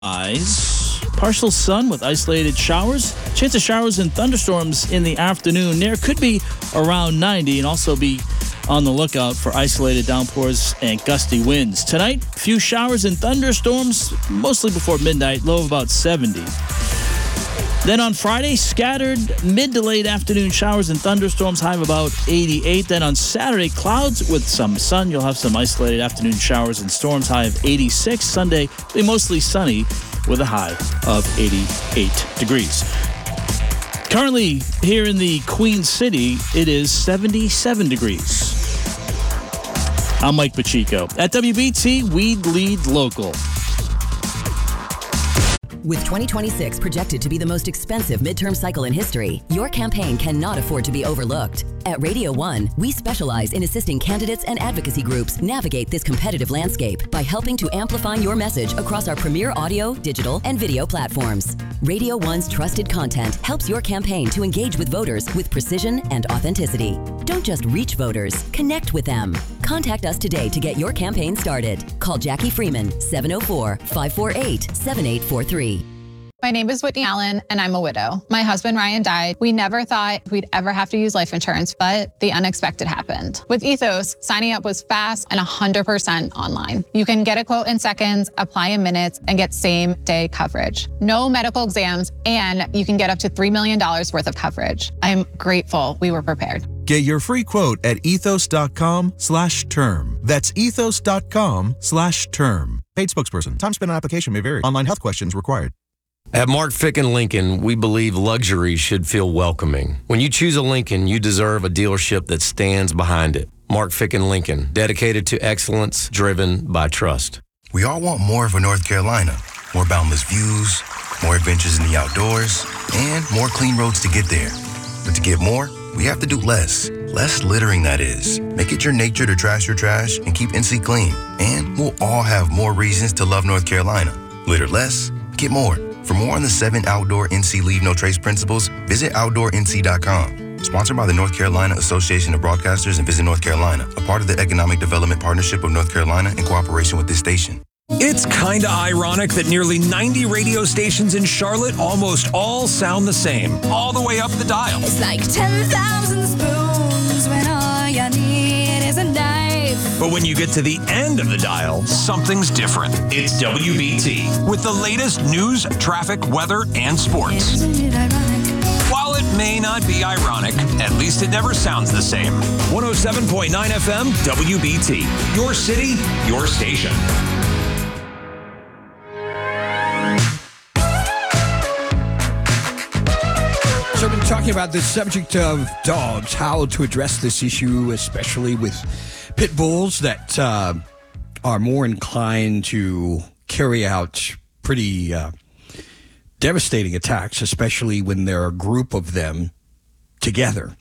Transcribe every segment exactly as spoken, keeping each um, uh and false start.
Eyes. Partial sun with isolated showers. Chance of showers and thunderstorms in the afternoon. There could be around ninety, and also be on the lookout for isolated downpours and gusty winds. Tonight, few showers and thunderstorms, mostly before midnight, low of about seventy. Then on Friday, scattered mid to late afternoon showers and thunderstorms, high of about eighty-eight. Then on Saturday, clouds with some sun. You'll have some isolated afternoon showers and storms, high of eighty-six. Sunday, be mostly sunny with a high of eighty-eight degrees. Currently, here in the Queen City, it is seventy-seven degrees. I'm Mike Pacheco. At W B T, we lead local. With twenty twenty-six projected to be the most expensive midterm cycle in history, your campaign cannot afford to be overlooked. At Radio One, we specialize in assisting candidates and advocacy groups navigate this competitive landscape by helping to amplify your message across our premier audio, digital, and video platforms. Radio One's trusted content helps your campaign to engage with voters with precision and authenticity. Don't just reach voters, connect with them. Contact us today to get your campaign started. Call Jackie Freeman, seven oh four, five four eight, seven eight four three. My name is Whitney Allen, and I'm a widow. My husband, Ryan, died. We never thought we'd ever have to use life insurance, but the unexpected happened. With Ethos, signing up was fast and one hundred percent online. You can get a quote in seconds, apply in minutes, and get same-day coverage. No medical exams, and you can get up to three million dollars worth of coverage. I'm grateful we were prepared. Get your free quote at ethos.com slash term. That's ethos.com slash term. Paid spokesperson. Time spent on application may vary. Online health questions required. At Mark Ficken Lincoln, we believe luxury should feel welcoming. When you choose a Lincoln, you deserve a dealership that stands behind it. Mark Ficken Lincoln, dedicated to excellence, driven by trust. We all want more for North Carolina. More boundless views, more adventures in the outdoors, and more clean roads to get there. But to get more, we have to do less. Less littering, that is. Make it your nature to trash your trash and keep N C clean. And we'll all have more reasons to love North Carolina. Litter less, get more. For more on the seven outdoor N C Leave No Trace principles, visit outdoor N C dot com. Sponsored by the North Carolina Association of Broadcasters and Visit North Carolina, a part of the Economic Development Partnership of North Carolina in cooperation with this station. It's kinda ironic that nearly ninety radio stations in Charlotte almost all sound the same, all the way up the dial. It's like ten thousand spoons when all you need is a knife. But when you get to the end of the dial, something's different. It's W B T with the latest news, traffic, weather, and sports. Isn't it ironic? While it may not be ironic, at least it never sounds the same. one oh seven point nine F M, W B T. Your city, your station. So we've been talking about the subject of dogs, how to address this issue, especially with pit bulls that uh, are more inclined to carry out pretty uh, devastating attacks, especially when there are a group of them together.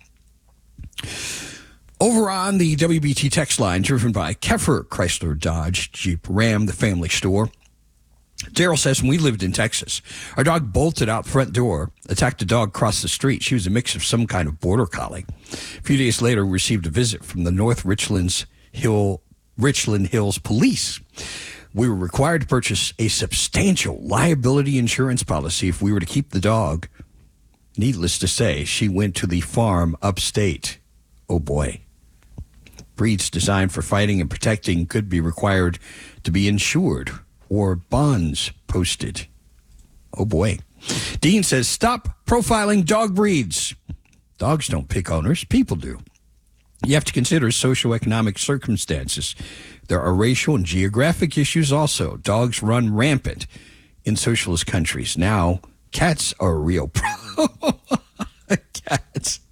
Over on the W B T text line, driven by Keffer Chrysler Dodge Jeep Ram, the family store, Daryl says, when we lived in Texas, our dog bolted out front door, attacked a dog across the street. She was a mix of some kind of border collie. A few days later, we received a visit from the North Richlands Hill, Richland Hills Police. We were required to purchase a substantial liability insurance policy if we were to keep the dog. Needless to say, she went to the farm upstate. Oh, boy. Breeds designed for fighting and protecting could be required to be insured or bonds posted. Oh, boy. Dean says, stop profiling dog breeds. Dogs don't pick owners. People do. You have to consider socioeconomic circumstances. There are racial and geographic issues also. Dogs run rampant in socialist countries. Now, cats are a real problem. Cats.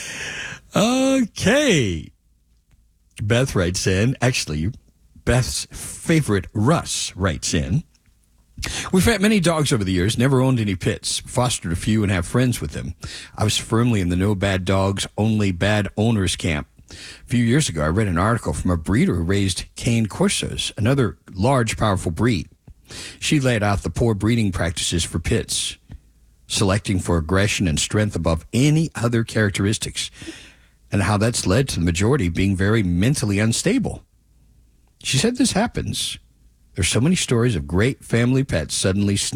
Okay. Beth writes in, actually, Beth's favorite, Russ, writes in, we've had many dogs over the years, never owned any pits, fostered a few and have friends with them. I was firmly in the no bad dogs, only bad owners camp. A few years ago, I read an article from a breeder who raised Cane Corsos, another large, powerful breed. She laid out the poor breeding practices for pits, selecting for aggression and strength above any other characteristics, and how that's led to the majority being very mentally unstable. She said this happens There's so many stories of great family pets suddenly